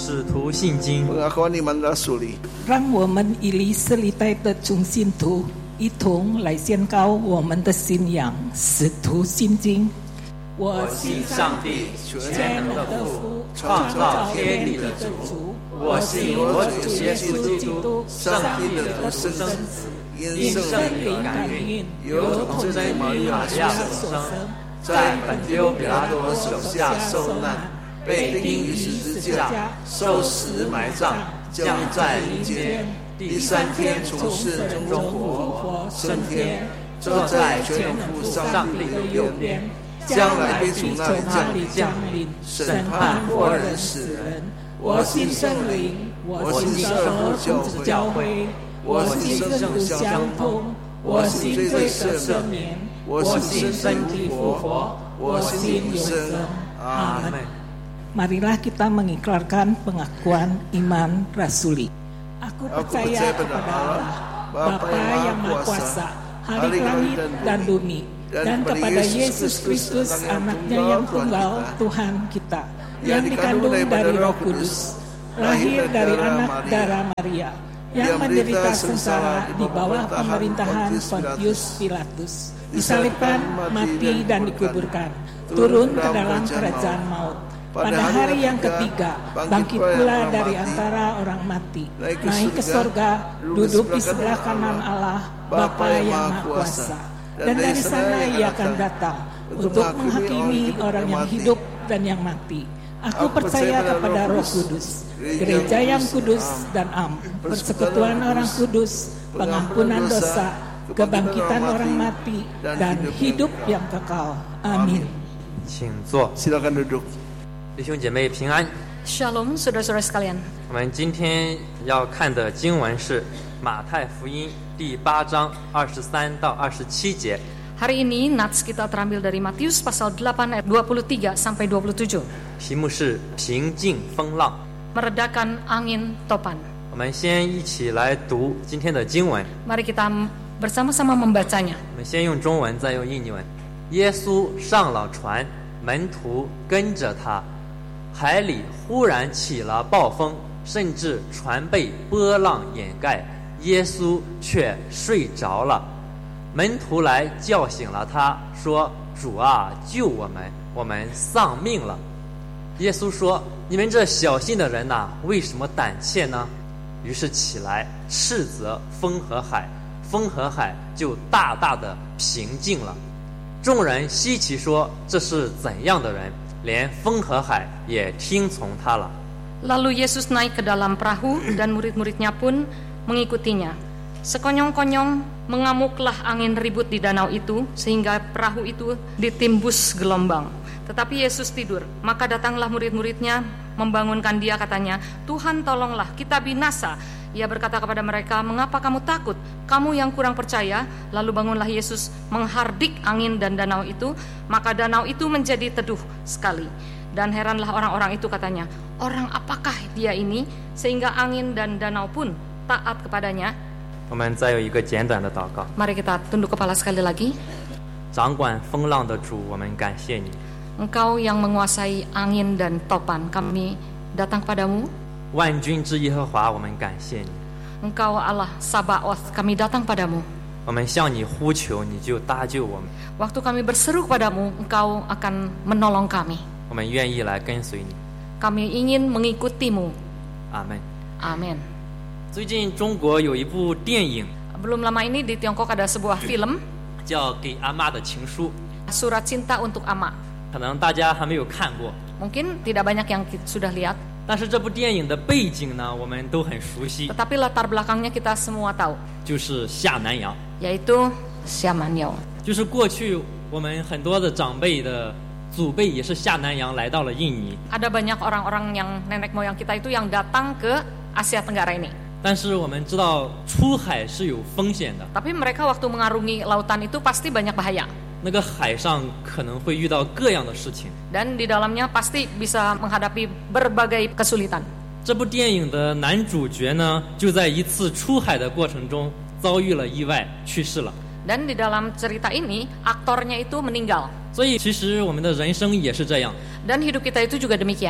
使徒信经， pengakuan iman rasuli. 让我们以离世历代的众信徒一同来宣告我们的信仰，使徒信经。我信上帝，全能的父，创造天地的主。我信我主耶稣基督，上帝的独生子，因圣灵感孕，由童贞玛利亚所生，在本丢彼拉多手下受难，被钉于十字架，受死埋葬，将在阴间，第三天从死人中复活，升天，坐在全能父上帝的右边，将来必从那里降临，审判活人死人。我信圣灵，我信圣父教会，我信圣徒相通，我信罪得赦免，我信身体复活，我信永生。阿们。Marilah kita mengikrarkan pengakuan iman rasuli. Aku percaya kepada Allah, Bapa yang Maha Kuasa, hari langit dan bumi, dan kepada Yesus Kristus, Anaknya yang tunggal, Tuhan kita, yang dikandung dari Roh Kudus, lahir dari anak darah Maria, yang menderita sengsara di bawah pemerintahan Pontius Pilatus, disalibkan, mati dan dikuburkan, turun ke dalam kerajaan maut. Pada hari yang ketiga, bangkit pula dari antara orang mati, naik ke sorga, duduk di sebelah kanan Allah, Bapa yang Maha Kuasa. Dan dari sana Ia akan datang untuk menghakimi orang yang hidup dan yang mati. Aku percaya kepada Roh Kudus, gereja yang kudus dan am, persekutuan orang kudus, pengampunan dosa, kebangkitan orang mati, dan hidup yang kekal. Amin. 请坐。 Silakan duduk. 弟兄姐妹平安。 Shalom saudara-saudara sekalian. 我们今天要看的经文是马太福音第8章23到27节。 Hari ini nats kita terambil dari Matius pasal 8 ayat 23 sampai 27. 题目是平静风浪。 Meredakan angin topan. 我们先一起来读今天的经文。 Mari kita bersama-sama membacanya. 我们先用中文，再用印尼文。耶稣上了船，门徒跟着他。海里忽然起了暴风，甚至船被波浪掩盖，耶稣却睡着了。门徒来叫醒了他，说：“主啊，救我们，我们丧命了。”耶稣说：“你们这小信的人哪，为什么胆怯呢？”于是起来斥责风和海，风和海就大大的平静了。众人稀奇说：“这是怎样的人？连风和海也听从他了。” Lalu Yesus naik ke dalam perahu dan murid-muridnya pun mengikutinya. Sekonyong-konyong mengamuklah angin ribut di danau itu sehingga perahu itu ditimbus gelombang. Tetapi Yesus tidur. Maka datanglah murid-muridnya membangunkan dia, katanya, "Tuhan, tolonglah, kita binasa." Ia berkata kepada mereka, "Mengapa kamu takut? Kamu yang kurang percaya?" Lalu bangunlah Yesus menghardik angin dan danau itu, maka danau itu menjadi teduh sekali. Dan heranlah orang-orang itu, katanya, "Orang apakah dia ini sehingga angin dan danau pun taat kepadanya?" 我们再有一个简短的祷告。 Mari kita tunduk kepala sekali lagi. 掌管风浪的主，我们感谢你。 Engkau yang menguasai angin dan topan, kami datang kepadamu. 万军之耶和华，我们感谢你。 Engkau Allah Sabaoth, kami datang padamu. 我们向你呼求，你就搭救我们。 Waktu kami berseru kepadamu, Engkau akan menolong kami. 我们愿意来跟随你。 Kami ingin mengikutimu. 阿门。 Amin. 最近中国有一部电影 Belum lama ini di Tiongkok ada sebuah film, 叫《给阿妈的情书》， Surat Cinta untuk Ama. 可能大家还没有看过， Mungkin tidak banyak yang sudah lihat, 但是这部电影的背景呢，我们都很熟悉， tetapi latar belakangnya kita semua tahu, 就是下南洋， yaitu Siamanyong. 就是过去我们很多的长辈的祖辈也是下南洋来到了印尼， Ada banyak orang-orang yang nenek moyang kita itu yang datang ke Asia Tenggara ini. 但是我们知道出海是有风险的， Tapi mereka waktu mengarungi lautan itu pasti banyak bahaya. 那个海上可能会遇到各样的事情。 Dan di dalamnya pasti bisa menghadapi berbagai kesulitan. 这部电影的男主角呢，就在一次出海的过程中遭遇了意外，去世了。 Dan di dalam cerita ini aktornya itu meninggal. 所以其实我们的人生也是这样， Dan hidup kita itu juga demikian.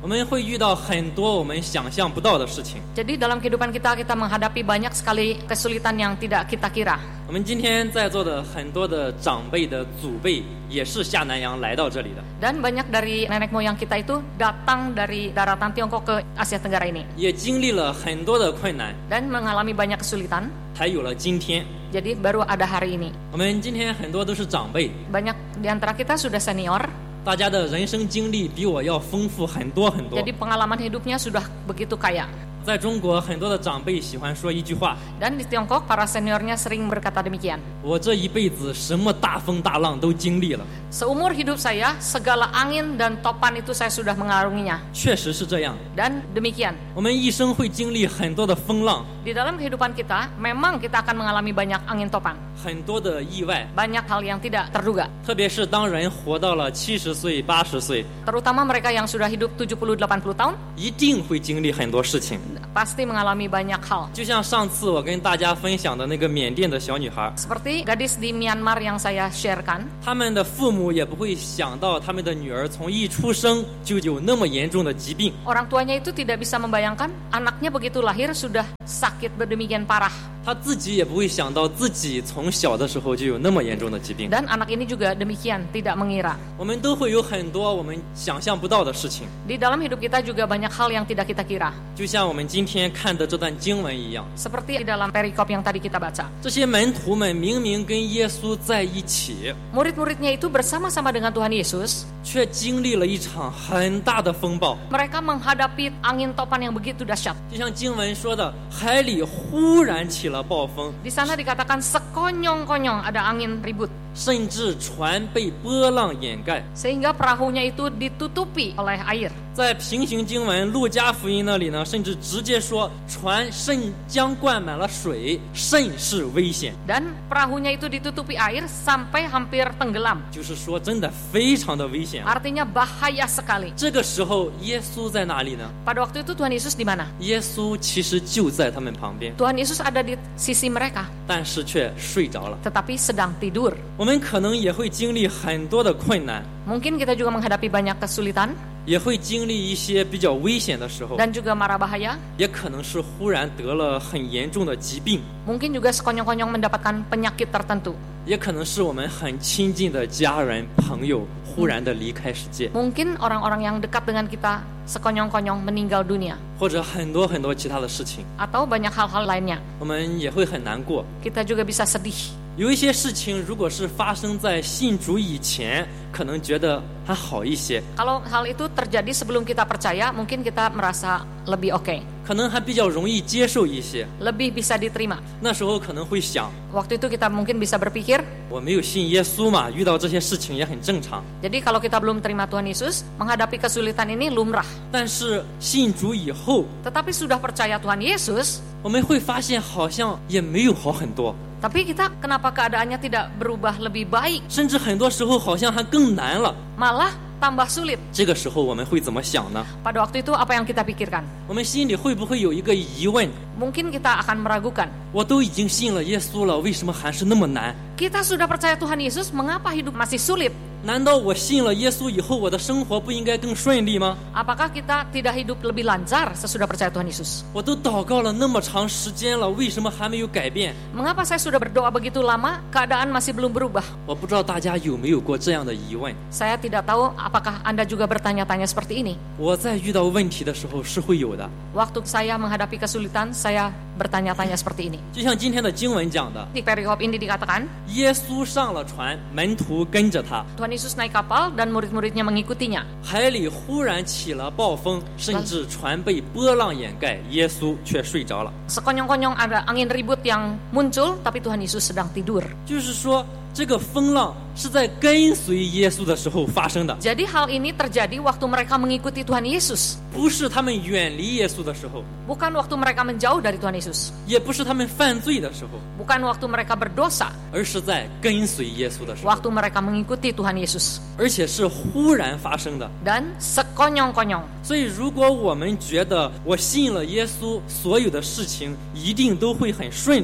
我们会遇到很多我们想象不到的事情。 Jadi dalam kehidupan kita menghadapi banyak sekali kesulitan yang tidak kita kira. 我们今天在座的很多的长辈的祖辈也是下南洋来到这里的， Dan banyak dari nenek moyang kita itu datang dari daratan Tiongkok ke Asia Tenggara ini 也经历了很多的困难， dan mengalami banyak kesulitan. 才有了今天。 Jadi baru ada hari ini. 我们今天很多都是长辈， Banyak di antara kita sudah senior, 大家的人生经历比我要丰富很多很多。 jadi pengalaman hidupnya sudah begitu kaya. 在中国，很多的长辈喜欢说一句话： Dan di Tiongkok para seniornya sering berkata demikian. 我这一辈子什么大风大浪都经历了。 Seumur hidup saya, segala angin dan topan itu saya sudah mengarunginya. 确实是这样， Dan demikian. 我们一生会经历很多的风浪， Di dalam kehidupan kita, memang kita akan mengalami banyak angin topan. 很多的意外， Banyak hal yang tidak terduga. 特别是当人活到了70岁、80岁， Terutama mereka yang sudah hidup 70-80 tahun, 一定会经历很多事情。 pasti mengalami banyak hal. 就像上次我跟大家分享的那个缅甸的小女孩， Seperti gadis di Myanmar yang saya sharekan, 他们的父母也不会想到他们的女儿从一出生就有那么严重的疾病。 orang tuanya itu tidak bisa membayangkan anaknya begitu lahir sudah sakit berdemikian parah. 他自己也不会想到自己从小的时候就有那么严重的疾病。 Dan anak ini juga demikian, tidak mengira. 我们都会有很多我们想象不到的事情， Di dalam hidup kita juga banyak hal yang tidak kita kira. 就像我们今天看的这段经文一样。 Seperti di dalam perikop yang tadi kita baca. 这些门徒们明明跟耶稣在一起， Murid-muridnya itu bersama-sama dengan Tuhan Yesus. 却经历了一场很大的风暴。 Mereka menghadapi angin topan yang begitu dahsyat. 就像经文说的，海里忽然起了暴风， Di sana dikatakan sekonyong-konyong ada angin ribut. 甚至船被波浪掩盖。 Sehingga perahunya itu ditutupi oleh air. 在平行经文路加福音那里呢，甚至直接说船甚将灌满了水，甚是危险。 Dan perahunya itu ditutupi air sampai hampir tenggelam. 就是说，真的非常的危险。 Artinya bahaya sekali. 这个时候，耶稣在哪里呢？ Pada waktu itu Tuhan Yesus di mana? 耶稣其实就在他们旁边， Tuhan Yesus ada di sisi mereka, 但是却睡着了。 tetapi sedang tidur. 我们可能也会经历很多的困难， Mungkin kita juga menghadapi banyak kesulitan 也会经历一些比较危险的时候， dan juga mara bahaya. 也可能是忽然得了很严重的疾病， Mungkin juga sekonyong-konyong mendapatkan penyakit tertentu. 也可能是我们很亲近的家人朋友忽然的离开世界， Mungkin orang-orang yang dekat dengan kita sekonyong-konyong meninggal dunia. 或者很多很多其他的事情， Atau banyak hal-hal lainnya. 我们也会很难过。 Kita juga bisa sedih. 有一些事情如果是发生在信主以前，可能觉得还好一些， Kalau hal itu terjadi sebelum kita percaya, mungkin kita merasa lebih oke, 可能还比较容易接受一些。 lebih bisa diterima. 那时候可能会想， Waktu itu kita mungkin bisa berpikir, 我没有信耶稣嘛，遇到这些事情也很正常。 jadi kalau kita belum terima Tuhan Yesus, menghadapi kesulitan ini lumrah. 但是信主以后， Tetapi sudah percaya Tuhan Yesus, 我们会发现好像也没有好很多， tapi kita kenapa keadaannya tidak berubah lebih baik, 甚至很多时候好像还更难了。 malah tambah sulit. 这个时候我们会怎么想呢？ Pada waktu itu apa yang kita pikirkan? 我们心里会不会有一个疑问： Mungkin kita akan meragukan. 我都已经信了耶稣了，为什么还是那么难？ Kita sudah percaya Tuhan Yesus, mengapa hidup masih sulit? 难道我信了耶稣以后，我的生活不应该更顺利吗？ Apakah kita tidak hidup lebih lancar sesudah percaya Tuhan Yesus? 我都祷告了那么长时间了，为什么还没有改变？ Mengapa saya sudah berdoa begitu lama, keadaan masih belum berubah? 我不知道大家有没有过这样的疑问。 Saya tidak tahu apakah Anda juga bertanya-tanya seperti ini. 我在遇到问题的时候是会有的， Waktu saya menghadapi kesulitan, saya bertanya-tanya seperti ini. 就像今天的经文讲的， Di perikop ini dikatakan, 耶稣上了船，门徒跟着他， Tuhan Yesus naik kapal dan murid-muridnya mengikutinya. 海里忽然起了暴风，甚至船被波浪掩盖，耶稣却睡着了。 Sekonyong-konyong ada angin ribut yang muncul, tapi Tuhan Yesus sedang tidur. 就是说，这个风浪是在跟随耶稣的时候发生的， Jadi hal ini terjadi waktu mereka mengikuti Tuhan Yesus, 不是他们远离耶稣的时候， bukan waktu mereka menjauh dari Tuhan Yesus, 也不是他们犯罪的时候， bukan waktu mereka berdosa, 而是在跟随耶稣的时候， waktu mereka mengikuti Tuhan Yesus. 而且是忽然发生的。 Dan sekonyong-konyong. 所以，如果我们觉得我信了耶稣，所有的事情一定都会很顺利，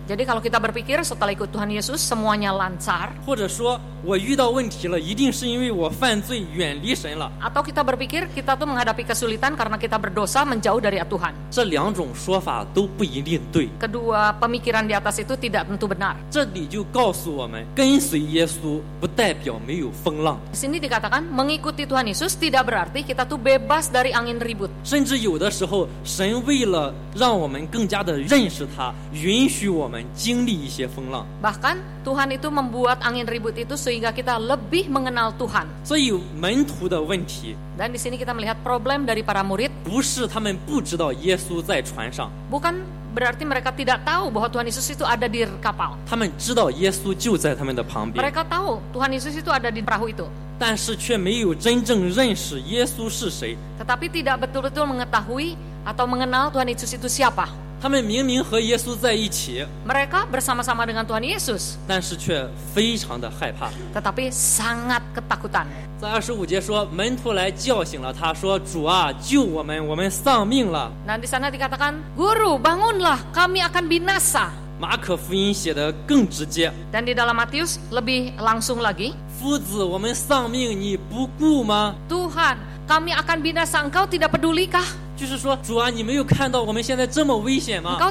Jadi kalau kita berpikir setelah ikut Tuhan Yesus semuanya lancar, 或者说我遇到问题了，一定是因为我犯罪远离神了。 atau kita berpikir kita tuh menghadapi kesulitan karena kita berdosa menjauh dari Tuhan. 这两种说法都不一定对。 Kedua pemikiran di atas itu tidak tentu benar. 这里就告诉我们，跟随耶稣不代表没有风浪， Di sini dikatakan mengikuti Tuhan Yesus tidak berarti kita tuh bebas dari angin ribut. 甚至有的时候，神为了让我们更加的认识他，允许我们经历一些风浪。 Bahkan Tuhan itu membuat angin ribut itu sehingga kita lebih mengenal Tuhan. 所以门徒的问题 Dan di sini kita melihat problem dari para murid, 不是他们不知道耶稣在船上， bukan berarti mereka tidak tahu bahwa Tuhan Yesus itu ada di kapal. 他们知道耶稣就在他们的旁边， Mereka tahu Tuhan Yesus itu ada di perahu itu, 但是却没有真正认识耶稣是谁。 tetapi tidak betul-betul mengetahui atau mengenal Tuhan Yesus itu siapa. 他们明明和耶稣在一起， Mereka bersama-sama dengan Tuhan Yesus, 但是却非常的害怕。 tetapi sangat ketakutan. 在25节说，门徒来叫醒了他，说：“主啊，救我们，我们丧命了。” Dan di sana dikatakan, Guru bangunlah, kami akan binasa. 马可福音写的更直接， Dan di dalam Matius lebih langsung lagi, 夫子，我们丧命，你不顾吗？ Tuhan, kami akan binasa, engkau tidak pedulikah? 就是说，主啊，你没有看到我们现在这么危险吗？ Engkau